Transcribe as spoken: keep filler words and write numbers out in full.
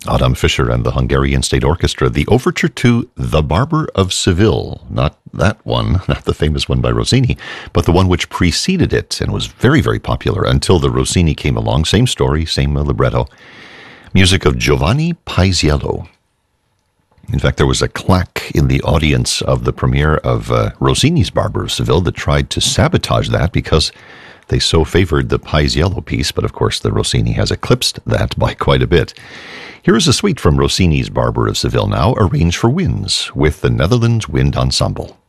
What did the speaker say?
Adam Fischer and the Hungarian State Orchestra, the overture to The Barber of Seville. Not that one, not the famous one by Rossini, but the one which preceded it and was very, very popular until the Rossini came along. Same story, same libretto. Music of Giovanni Paisiello. In fact, there was a claque in the audience of the premiere of uh, Rossini's Barber of Seville that tried to sabotage that because they so favored the Paisiello piece, but of course the Rossini has eclipsed that by quite a bit. Here is a suite from Rossini's Barber of Seville now, arranged for winds with the Netherlands Wind Ensemble.